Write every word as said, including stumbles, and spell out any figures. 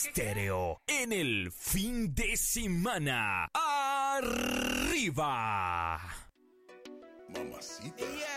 Estéreo en el fin de semana. ¡Arriba! Mamacita.